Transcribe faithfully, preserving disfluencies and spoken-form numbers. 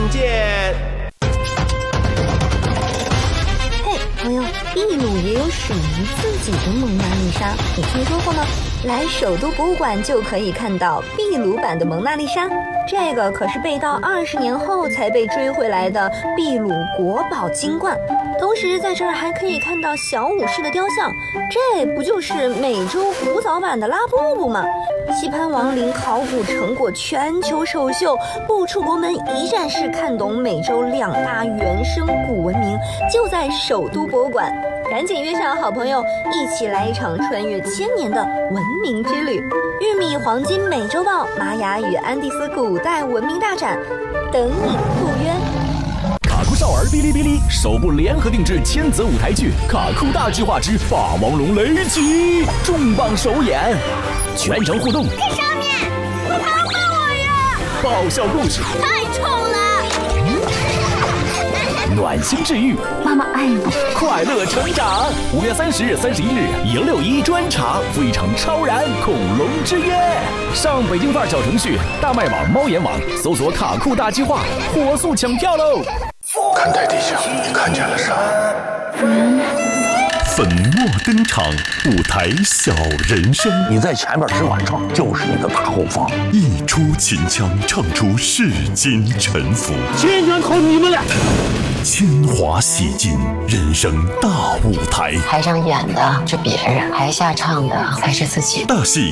见。 嘿，朋友，秘鲁也有属于自己的蒙娜丽莎，你听说过吗？来首都博物馆就可以看到秘鲁版的蒙娜丽莎，这个可是被盗二十年后才被追回来的秘鲁国宝金冠。同时在这儿还可以看到小武士的雕像，这不就是美洲古早版的拉布布吗？西潘王陵考古成果全球首秀，不出国门一站式看懂美洲两大原生古文明，就在首都博物馆。赶紧约上好朋友，一起来一场穿越千年的文明之旅。玉米黄金美洲豹玛雅与安第斯古代文明大展，等你赴约。 卡酷少儿哔哩哔哩首部联合定制千泽舞台剧《卡酷大计划之霸王龙雷击》重磅首演，全程互动。 看上面，快帮帮我呀！ 爆笑故事， 太丑了。 暖心治愈， 妈妈爱你， 快乐成长。五月三十日、三十一日，迎六一专场，赴一场超燃恐龙之夜。上北京范儿小程序、大麦网、猫眼网搜索“卡酷大计划”，火速抢票喽！ 看台地下，你看见了啥？ 人。 粉墨登场，舞台小人生。 你在前面只管唱，就是你的大后方。 一出秦腔，唱出世间沉浮。 千全靠你们俩。 铅华洗尽，人生大舞台。 台上演的是别人，台下唱的才是自己。 大戏